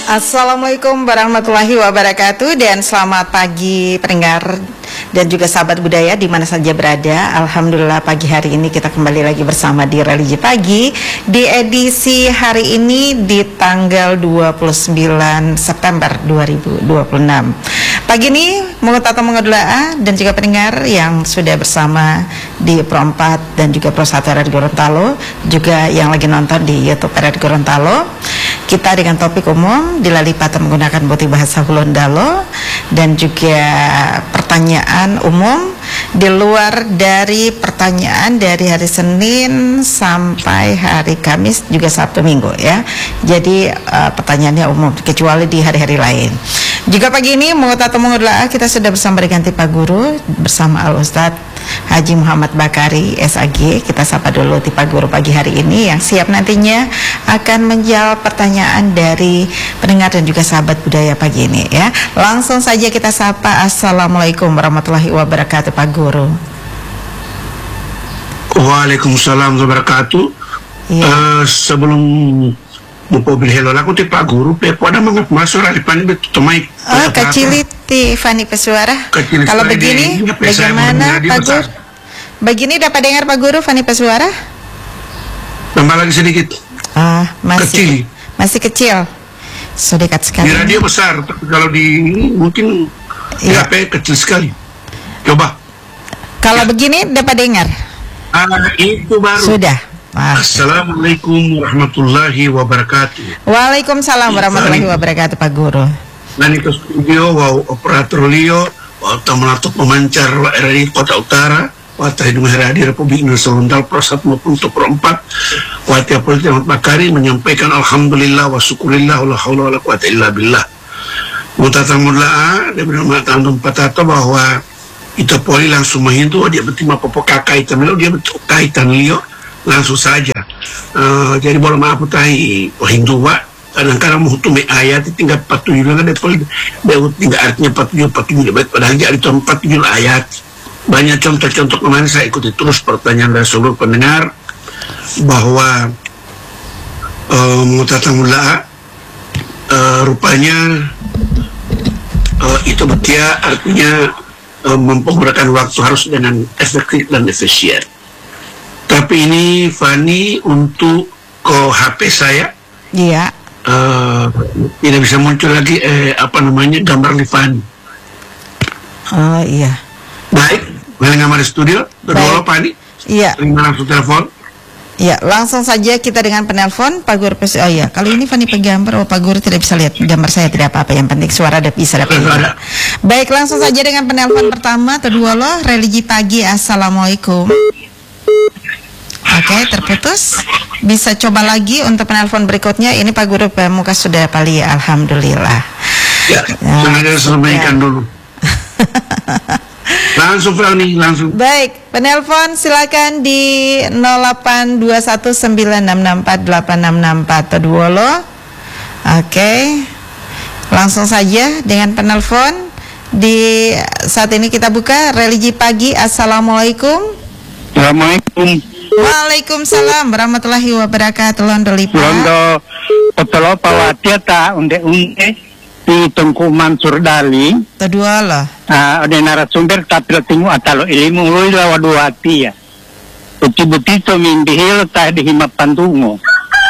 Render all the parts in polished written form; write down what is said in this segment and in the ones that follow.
Assalamualaikum warahmatullahi wabarakatuh dan selamat pagi pendengar dan juga sahabat budaya di mana saja berada. Alhamdulillah pagi hari ini kita kembali lagi bersama di Religi Pagi di edisi hari ini di tanggal 29 September 2026. Pagi ini atau mengedoa dan juga pendengar yang sudah bersama di Pro 4 dan juga Pro 1 RRI Gorontalo, juga yang lagi nonton di YouTube RRI Gorontalo. Kita dengan topik umum dilalipatan menggunakan boti bahasa Hulondalo dan juga pertanyaan umum di luar dari pertanyaan dari hari Senin sampai hari Kamis juga Sabtu Minggu ya. Jadi pertanyaannya umum kecuali di hari-hari lain. Juga pagi ini atau mengedoa kita sudah bersama berganti Pak Guru bersama Al Ustadz Haji Muhammad Bakari SAG. Kita sapa dulu di Pak Guru pagi hari ini yang siap nantinya akan menjawab pertanyaan dari pendengar dan juga sahabat budaya pagi ini ya. Langsung saja kita sapa. Assalamualaikum warahmatullahi wabarakatuh Pak Guru. Waalaikumsalam warahmatullahi wabarakatuh. Ya. Sebelum Mobil hello aku ti Pak Guru pe pada mangut masuk hari pani betul mai. Oh, keciliti Fani Pesuara. Kalau begini bagaimana Pak Guru? Begini dapat dengar Pak Guru Fani Pesuara? Tambah lagi sedikit. Masih kecil. So dekat sekali. Di radio besar, tapi kalau di mungkin HP kecil sekali. Coba. Kalau begini dapat dengar? Itu baru. Sudah. Assalamualaikum warahmatullahi wabarakatuh. Waalaikumsalam warahmatullahi wabarakatuh Pak Guru. Nani ke studio wa operator Leo wa tamanatuk pemancar wa RRI Kota Utara wa Tahidum RRI Republik Indonesia Gorontalo Pro 1 maupun Pro 4 wa Tiap Polisi Ahmad Bakari menyampaikan alhamdulillah wa syukurillah wa la haula wa la quwata illa billah. Mutatamullah dan bermata antum patato bahwa itu poli langsung menghindu dia betul apa kaitan dia betul kaitan Leo langsung saja. Jadi boleh maaf tahi Hindu wa kadang-kadang menghutumi ayat tinggal 47 kan tinggal artinya 47 baik padahal jadi 47 ayat. Banyak contoh-contoh kemarin saya ikuti terus pertanyaan dari seluruh pendengar bahwa mutatamullah rupanya itu betul artinya mempergunakan waktu harus dengan efektif dan efisien. Tapi ini Fani untuk HP saya tidak bisa muncul lagi gambar Fani. Oh iya. Baik, mengamar di studio berdua Fani. Iya. Langsung telepon. Ya, langsung saja kita dengan penelpon Pak Guru. Oh iya, kali ini Fani penggambar. Pak Guru tidak bisa lihat gambar saya, tidak apa-apa. Yang penting suara bisa dapat. Baik, langsung saja dengan penelpon pertama. Kedua loh, Religi Pagi. Assalamualaikum. Oke, terputus. Bisa coba lagi untuk penelpon berikutnya. Ini Pak Guru Muka sudah pali, alhamdulillah. Ya, sengaja sampaikan dulu. Langsung Fani, langsung. Baik, penelpon silakan di 082196648664 kedua lo. Oke. Langsung saja dengan penelpon di saat ini kita buka Religi Pagi. Assalamualaikum. Assalamualaikum. Waalaikumsalam warahmatullahi wabarakatuh. Londo potolo pawati ta unde di Tengku Mansur Dali. Kedua lah. Ada narasumber tapi tingu atalo ilmu lui lawa dua hati ya. Buti-buti to mindihil ta di himapan tungo.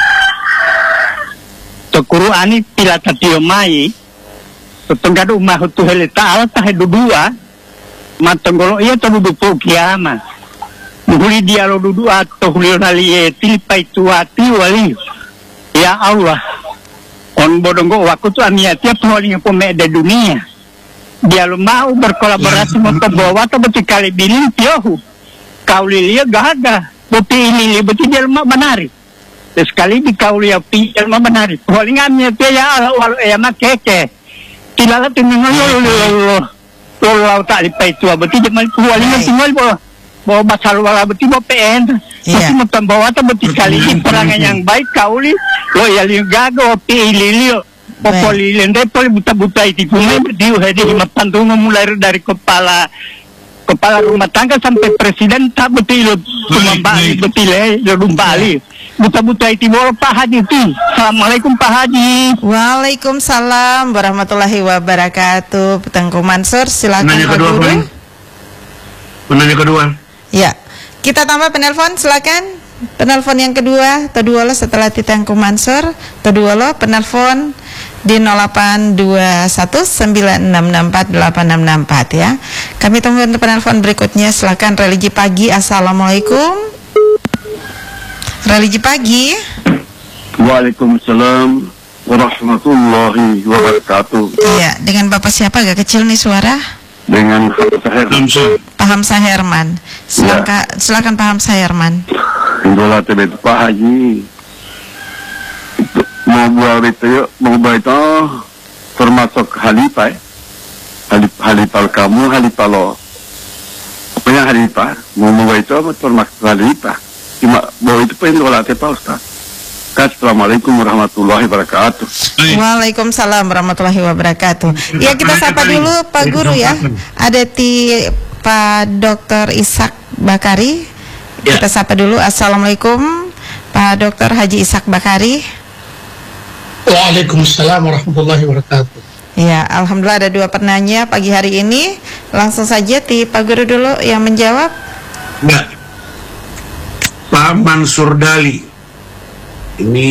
To Qur'ani pila tatio mai. Tenggadu umah tu helita ala ta dua. Matenggolo iya to dudu kiamat. Huli dia lo duduk atau huli nali tilipai tuati wali ya Allah on bodonggo waktu tu aniatnya paling pemeda dunia dia lo mau berkolaborasi membawa atau betul kali bini tiohu kau lilia gaga bukti ini betul dia lo menarik sekali di kau lihat dia lo menarik paling aniatnya ya Allah walau mak keke tilala tinggal lo tak lipai tua betul dia mal paling tinggal bawa masalah wala beti bawa PN tapi membawa atau beti kali ini perangan yang baik kauli lo ya gago pilih popoli lende poli buta-buta itu punya berdiri hadi mapan tuh mulai dari kepala rumah tangga sampai presiden tak betul cuma Bali betul lo Bali buta-buta itu Pak Haji itu. Assalamualaikum Pak Haji. Waalaikumsalam warahmatullahi wabarakatuh. Tengku Mansur, silakan Penanya Pak kedua, Guru. Penanya kedua. Ya, kita tambah penelpon, silakan. Penelpon yang kedua, kedua lo setelah Tengku Mansur, kedua lo penelpon di 082196648664 ya. Kami tunggu untuk penelpon berikutnya. Silakan Religi Pagi. Assalamualaikum. Religi Pagi. Waalaikumsalam warahmatullahi wabarakatuh. Iya, dengan Bapak siapa? Agak kecil nih suara. Dengan Pak Hamzah Herman. Silakan Pak Hamzah Herman. Indola TV Pak Haji. Mau buat itu, termasuk halipah. Halipal kamu, halipalo. Apa yang halipah? Mau buat itu termasuk halipah. Cuma bahwa itu pun Indola TV Ustaz. Assalamualaikum warahmatullahi wabarakatuh. Waalaikumsalam warahmatullahi wabarakatuh. Ya, kita sapa dulu Pak Guru ya. Ada Pak Dr. Ishak Bakari. Kita sapa dulu. Assalamualaikum Pak Dr. Haji Ishak Bakari. Waalaikumsalam warahmatullahi wabarakatuh. Ya, alhamdulillah ada 2 penanya pagi hari ini. Langsung saja Pak Guru dulu yang menjawab. Ya. Pak Mansur Dali. Ini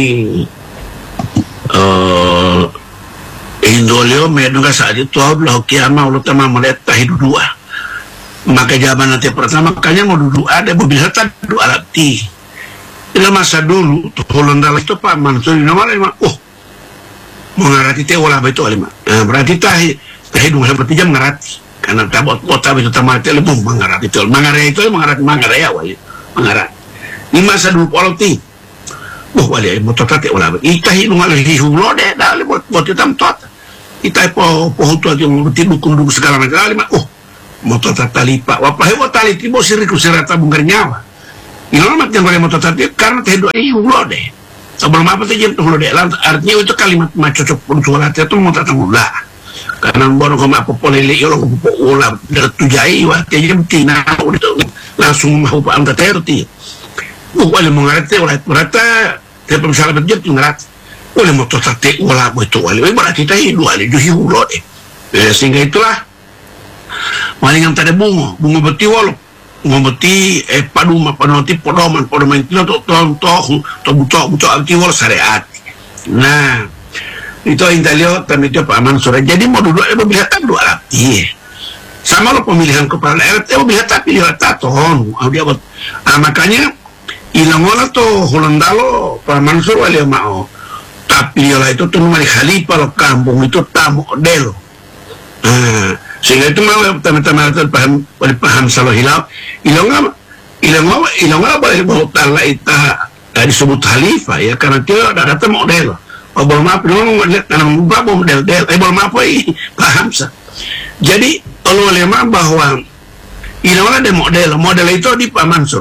Indolio meduga saat itu Allah kiamah Allah tamam melihat tahidu dua. Maka jawaban nanti pertama makanya mau duduk ada bisa tak duduk alati. Dalam masa dulu tuh Holanda itu Pak Mansur ini malah mengarati teh olah itu lima. Nah, berarti tahidu seperti jam mengarati karena tabot itu tamat lebih mengarati itu mengarati ya wali mengarati. Di masa dulu politik wali motor tate olah itahi nungal hihulo deh dali buat hitam tot itahi pohutu aja mengerti dukung segala macam dali motor tali pak wapahe tali tibo siriku sirata bungkar nyawa ilamat yang boleh motor tali karena tehidu hihulo deh sebelum apa tuh tuh deh artinya itu kalimat cocok untuk latih itu mau datang ulah karena baru koma apa polele yolo kupu ulah dari tujai waktu jadi betina itu langsung mau pak anda terti wali mengerti oleh berata dia misalnya berjat ngerat oleh motor tate wala itu wali berarti kita hidup wali hihulo deh sehingga itulah wali yang tadi bunga beti walau bunga beti paduma panoti podoman itu to buto abti wal syariat. Nah itu intalio kami itu Pak Mansur jadi mau duduk bila tak dua lagi sama lo pemilihan kepala daerah bila tak pilih taton dia buat makanya ilangola tuh Hollandalo Pak Mansur wali mau tapi yola itu tuh nomor khalifah lo kampung itu tamu model sehingga itu mau teman-teman paham salah hilang ilanggola boleh bawa tala ita disebut khalifah ya karena dia ada kata model boleh maaf karena mengubah model boleh maaf paham sah jadi kalau lema bahwa ilanggola ada model itu di Pak Mansur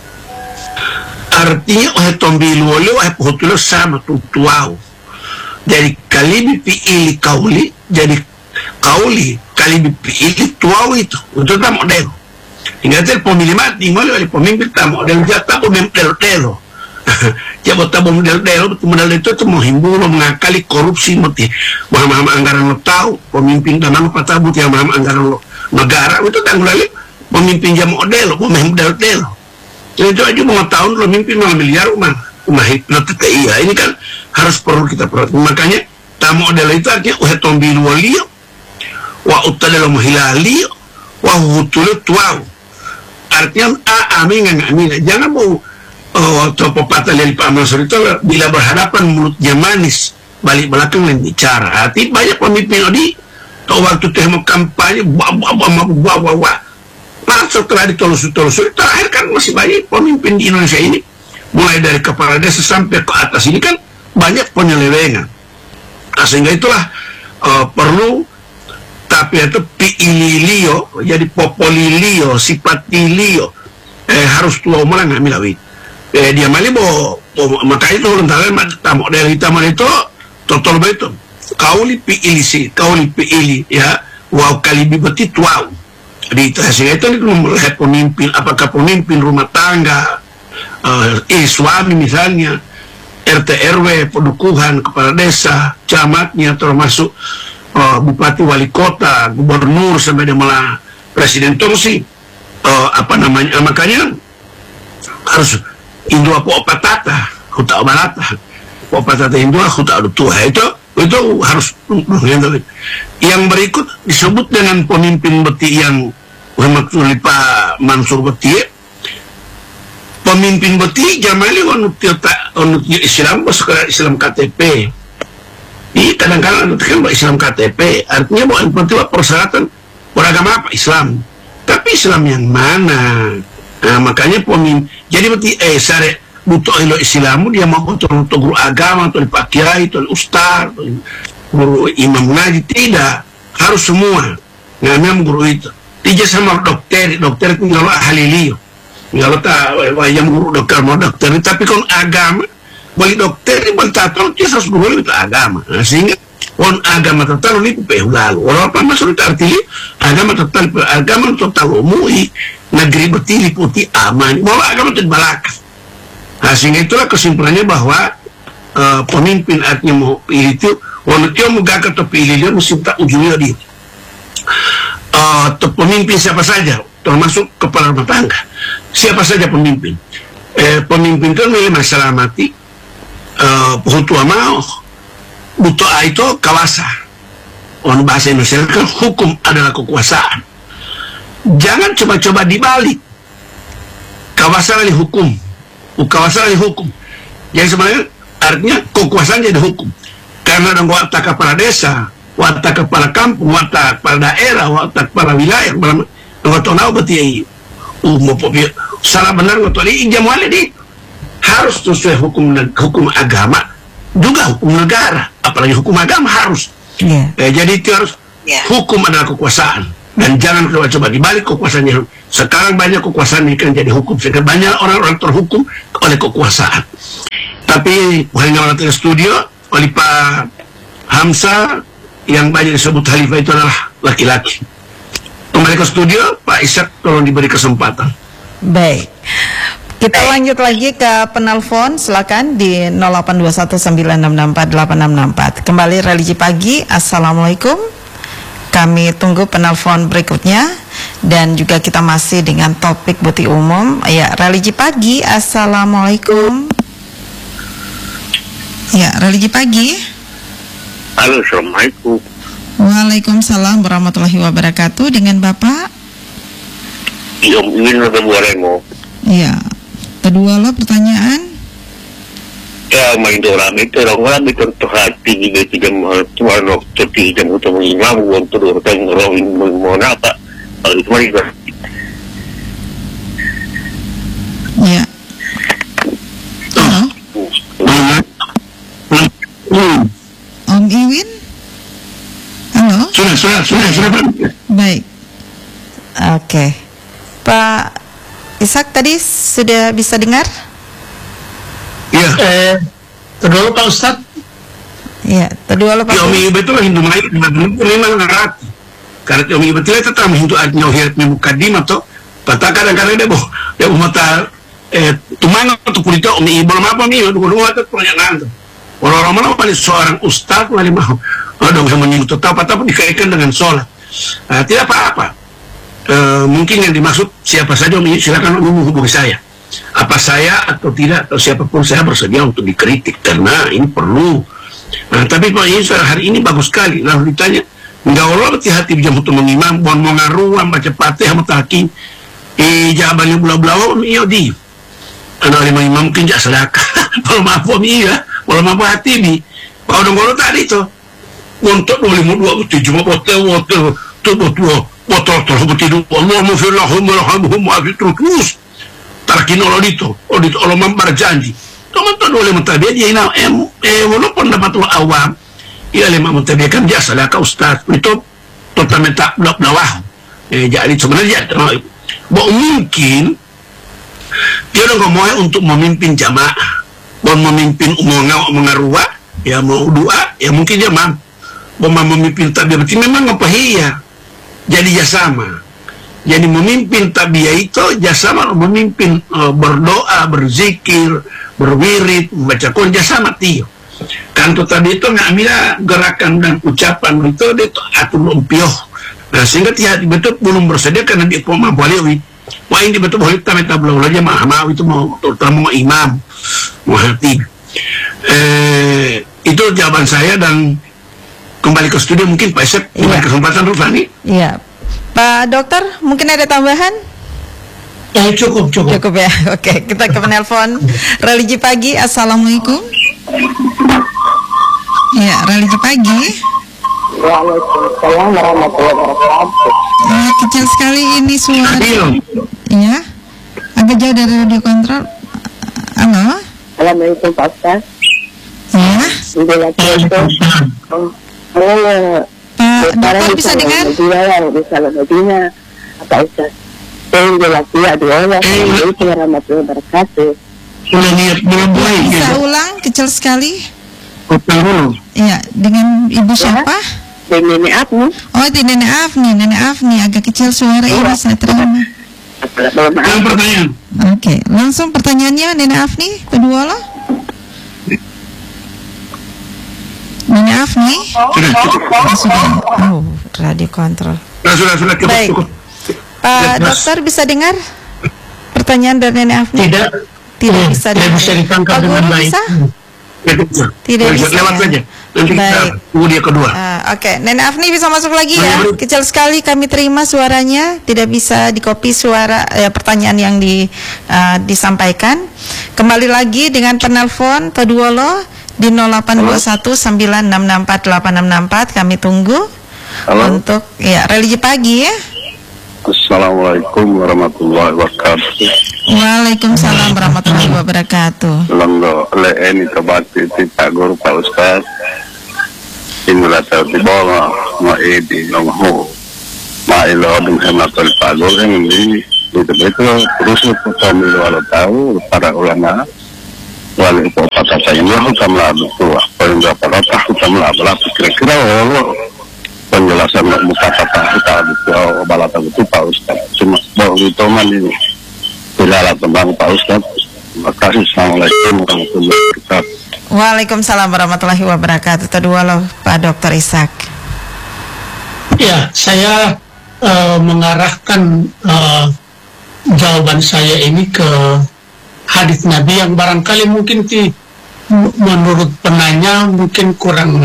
artinya tombilu oleh pohutulus sama tuau dari kalibi piili kauli jadi kauli kalibi piili tuau itu untuk tak model hingga pemilih mati oleh pemimpin tak model jatah model jabot tak model itu menghimbau mengakali korupsi mati maham anggaran lo tahu pemimpin dan nama patabut yang maham anggaran lo negara itu tanggung lagi pemimpin jam model itu aja mau tahun lo mimpin malah miliar rumah iya ini kan harus perlu kita perhatikan makanya tamu adalah itu artinya tombilu walio wa utadala muhilali wa hutulu tuau artinya amin jangan mau pepatah dari Pak Mansur itu bila berhadapan mulutnya manis balik belakang yang bicara arti banyak pemimpin di waktu teh mau kampanye setelah ditolong-tolong terakhir kan masih banyak pemimpin di Indonesia ini mulai dari kepala desa sampai ke atas ini kan banyak penyelewengan sehingga itulah perlu tapi itu piililio jadi popolilio sipatilio harus tua umaran ngambil awit dia mali bo maka itu lantaran tamu dari taman itu total betul kauli piili ya wow kali bibeti tuau di sehingga itu melihat pemimpin apakah pemimpin rumah tangga suami misalnya, RT RW, pedukuhan, kepala desa, camatnya, termasuk bupati, wali kota, gubernur, sampai dia malah presiden Tongsi, makanya harus Indua po patata, huta balata, po patata Indua huta tua, itu harus. Yang berikut disebut dengan pemimpin beti yang Pak Mansur Beti. Pemimpin beti jamali onut Islam Islam KTP. Ini kadang-kadang kan Islam KTP, artinya bukan penting persyaratan beragama apa Islam, tapi Islam yang mana? Nah, makanya pemimpin jadi beti sare butuh ilo Islamu dia mau untuk guru agama, atau pak kiai, atau ustaz, guru imam ngaji, tidak harus semua. Nah, memang guru itu. Tidak sama dokter itu kalau ahli kalau tak yang guru dokter mau dokter, tapi kalau agama boleh dokter boleh tahu dia harus guru itu agama. Nah, sehingga on agama total ini lalu walaupun maksud arti agama total umui negeri betili putih aman bahwa agama itu balak. Nah, sehingga itulah kesimpulannya bahwa pemimpin artinya mau pilih itu wanita mau gak atau pilih dia mesti tak ujungnya dia pemimpin siapa saja, termasuk kepala rumah tangga. Siapa saja pemimpin. Pemimpin itu milih masalah mati, hutua mau, butuh itu kawasa. Orang bahasa Indonesia kan hukum adalah kekuasaan. Jangan coba-coba dibalik. Kawasa dari hukum, kawasa dari hukum. Jadi sebenarnya artinya kekuasaan jadi hukum. Karena ada watak kepala desa, watak kepala kampung, watak kepala daerah, watak kepala wilayah, nggak tahu berarti salah benar nggak tahu ini jamuan ini harus sesuai hukum agama, juga hukum negara, apalagi hukum agama harus. Jadi itu harus hukum adalah kekuasaan dan jangan coba-coba dibalik kekuasaannya. Sekarang banyak kekuasaan ini kan jadi hukum, sehingga banyak orang-orang terhukum oleh kekuasaan. Tapi hanya orang di studio oleh Pak Hamzah yang banyak disebut khalifah itu adalah laki-laki. Kembali ke studio, Pak Ishak, tolong diberi kesempatan. Baik, kita lanjut lagi ke penelpon, silakan di 082196648664. Kembali Religi Pagi, Assalamualaikum. Kami tunggu penelpon berikutnya dan juga kita masih dengan topik bukti umum. Ya, Religi Pagi, Assalamualaikum. Ya, Religi Pagi. Halo, Assalamualaikum. Waalaikumsalam warahmatullahi wabarakatuh. Dengan Bapak? Om Iwin Buaremo. Iya. Kedua lo pertanyaan? Ya, main orang itu orang itu terhati juga jam cuma waktu jam utama imam untuk orang mau apa? Kalau itu mari. Ya. Halo. Om Iwin? Halo? Sudah. Baik. Oke. Pak Ishak tadi sudah bisa dengar? Iya. Kedua Pak Ustad. Iya, kedua lo Pak. Om Iwin betul Hindu mai memang ngarat. Karena Om Iwin betul itu tamu Hindu artinya hiat mukadim atau patah kadang-kadang dia mata tumang atau kulitnya Om Iwin belum apa nih dulu itu pertanyaan tuh. Orang-orang mana paling seorang ustaz wali mau dong yang menyebut tahu dikaitkan dengan sholat. Tidak apa-apa. Mungkin yang dimaksud siapa saja Om Iwin silakan Om hubungi saya. Apa saya atau tidak atau siapapun saya bersedia untuk dikritik karena ini perlu. Nah, tapi Pak Iwin hari ini bagus sekali. Lalu ditanya, enggak Allah hati-hati jam untuk mengimam, bon mengaruh, baca Fatihah, mutakin. Jawabannya bula-bula Om Iwin di. Anak lima imam mungkin jak sedekah. Kalau maaf Om Iwin ya, kalau maaf hati ni. Pak Odong tadi tu. Untuk 2027 botol seperti itu. Allahumma firlahum warhamhum wa'afitur terus. Tarakin audito Allah berjanji. Teman-teman boleh mentabiah dia walaupun dapat awam, ia lima mentabiahkan dia salah kau ustaz itu totalmente tak belawah. Jadi sebenarnya mungkin dia udah ngomong untuk memimpin jamaah, mau memimpin mengaruh, ya mau doa, ya mungkin dia mampu. Mau memimpin tabiah berarti memang apa iya? Jadi ya sama. Jadi memimpin tabiah itu jasama memimpin berdoa, berzikir, berwirid, membaca Quran jasama tio. Kanto tadi itu ngamila gerakan dan ucapan itu atur umpioh. Nah sehingga tiap betul belum bersedia karena dia poma boleh. Wah ini betul boleh kita belum aja mah itu mau terutama imam, mau hatib. Itu jawaban saya dan kembali ke studio mungkin Pak Isep diberi kesempatan Rufani. Iya. Pak Dokter, mungkin ada tambahan? Ya, cukup. Cukup ya. Oke, kita ke penelpon Religi Pagi. Assalamualaikum. Ya, Religi Pagi. Waalaikumsalam warahmatullahi wabarakatuh. Ya, kecil sekali ini suara. Iya. Agak jauh dari radio kontrol. Halo. Assalamualaikum Pak Ustaz. Ya. Pak Dokter bisa dengar? Bisa Medina. Pak Ustaz. Assalamualaikum warahmatullahi wabarakatuh. Bisa ulang kecil sekali. Iya, dengan Ibu siapa? Nenek Afni. Oh, di Nenek Afni agak kecil suara ini saya terima. Pertanyaan. Oke, langsung pertanyaannya Nenek Afni, kedua lo. Nenek Afni. Sudah. Oh, radio kontrol. Sudah cukup. Baik. Pak Dokter bisa dengar pertanyaan dari Nenek Afni? Tidak bisa ditangkap dengan baik. Tidak bisa. Lewat saja. Nanti kita tunggu dia kedua. Oke. Nenek Afni bisa masuk lagi ya. Kecil sekali kami terima suaranya, tidak bisa dikopi suara pertanyaan yang disampaikan. Kembali lagi dengan penelpon kedua lo di 082196648664. Kami tunggu. Halo. Untuk Religi Pagi ya. Assalamualaikum warahmatullahi wabarakatuh. Waalaikumsalam warahmatullahi wabarakatuh. Langgo ini kebati Pak Guru Pak Ustaz. Inilah tertiba maedi nongho. Mailo dengan matul Pak Guru yang ini betul-betul terus kami walau tahu para ulama wali kota saya ini hukumlah betul. Paling berapa rata hukumlah berapa kira-kira penjelasan muka kata kita balata itu Pak Ustaz. Cuma bahwa itu ini tidak tentang Pak Ustaz. Terima kasih. Assalamualaikum warahmatullahi wabarakatuh. Waalaikumsalam warahmatullahi wabarakatuh. Kedua lo Pak Dr. Ishak. Ya, saya mengarahkan jawaban saya ini ke hadis Nabi yang barangkali mungkin menurut penanya mungkin kurang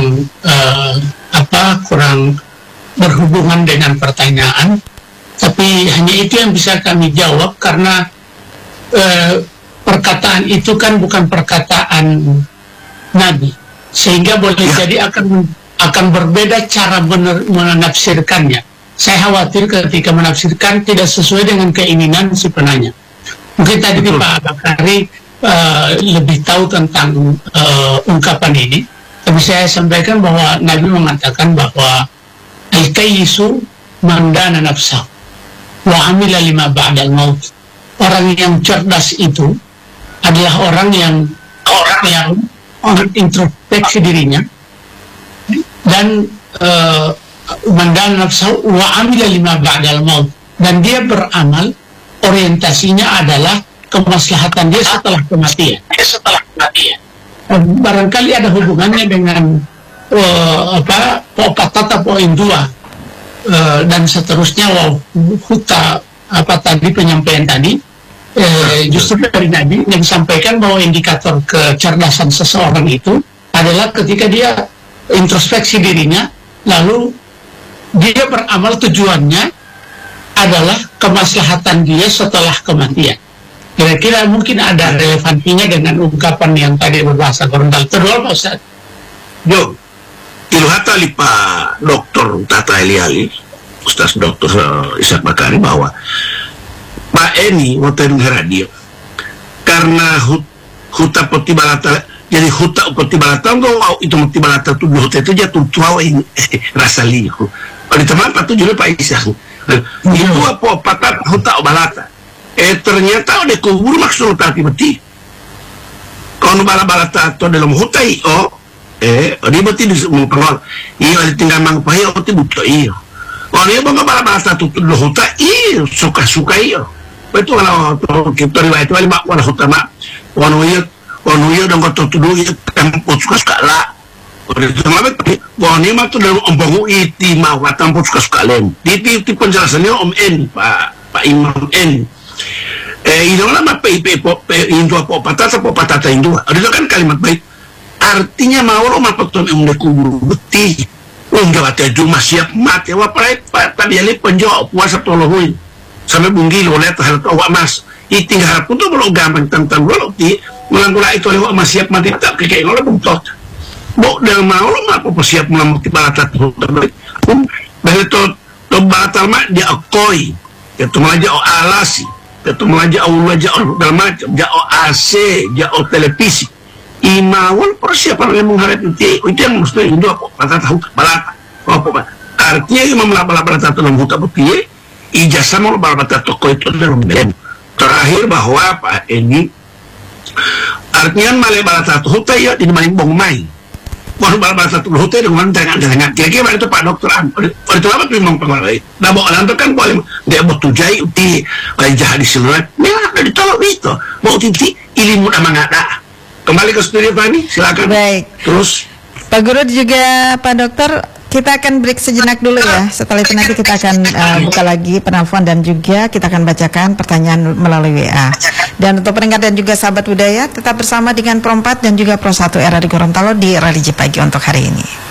berhubungan dengan pertanyaan, tapi hanya itu yang bisa kami jawab karena perkataan itu kan bukan perkataan Nabi, sehingga boleh jadi akan berbeda cara menafsirkannya. Saya khawatir ketika menafsirkan tidak sesuai dengan keinginan si penanya. Mungkin tadi Pak Bakari lebih tahu tentang ungkapan ini, tapi saya sampaikan bahwa Nabi mengatakan bahwa al-kayyisu man dana nafsah wa amila lima ba'dal maut. Orang yang cerdas itu adalah orang yang introspeksi dirinya dan man dana nafsah wa amila lima ba'dal maut, dan dia beramal orientasinya adalah kemaslahatan dia setelah kematian. Barangkali ada hubungannya dengan tata poin 2 dan seterusnya. Huta tadi penyampaian tadi justru dari Nabi yang disampaikan bahwa indikator kecerdasan seseorang itu adalah ketika dia introspeksi dirinya lalu dia beramal tujuannya adalah kemaslahatan dia setelah kematian. Kira-kira mungkin ada relevansinya dengan ungkapan yang tadi berbahasa Gorontalo. Terus Pak Ustaz. Yo, iluhata li Pak Dokter Tata Eliali, Ustaz Dokter Ishak Bakari, bahwa Pak Eni ngoten radio karena huta peti balata, jadi huta peti balata nggak itu peti balata tuh huta itu jatuh tua ini rasa liu. Kalau teman Pak tuh juga Pak Ishak. Itu apa patah huta balata. Ternyata udah kubur maksud tadi beti. Kalau balata atau dalam huta dia beti di semua penol. Iya ada tinggal mangpai atau butuh iya. Orang yang bala satu tuh huta suka iyo. Itu kalau kita riwayat itu lima wala huta mak. Wanu iyo dan kau tuh iyo tempat suka lah. Orang itu malah tapi wanu mak tuh dalam ombongu iti mawat tempat suka lem. Di penjelasannya Om N Pak Imam N. Itu lama Indo patata Indo. Itu kan kalimat baik. Artinya mau lo mapotong yang kubur beti. Enggak ada cuma siap mati. Wah tadi ali penjawab puasa tolohuin. Sampai bunggi lo lihat hal itu mas. Itu harap pun tuh belum gampang tentang lo di ulang-ulang itu lewat mas siap mati tak kayak lo bentot. Bo dan mau lo apa siap melamati balatat tuh terbaik. Dari to batal mak dia akoi. Itu malah o alasi. Itu malah Allah jauh dalam macam jauh AC jauh televisi. Imawon persiapan yang mengharap itu yang mesti Indo apa kata tahu balata apa artinya imam balata dalam hutan putih ijazah mau balata toko itu dalam bem terakhir bahwa apa ini artinya malai balata hutan ya di main bong main mau balata hutan dengan jangan kira-kira itu Pak Dokter itu apa tuh memang pengaruh nah bawa orang itu kan boleh dia butuh jahit di jahat di seluruh ya ditolak itu mau tinti ilmu nama nggak ada. Kembali ke studio Fani, silakan. Baik. Terus Pak Guru juga Pak Dokter, kita akan break sejenak dulu ya. Setelah itu nanti kita akan buka lagi penelpon dan juga kita akan bacakan pertanyaan melalui WA. Dan untuk pendengar dan juga sahabat budaya, tetap bersama dengan Pro 4 dan juga Pro 1 era di Gorontalo di Religi Pagi untuk hari ini.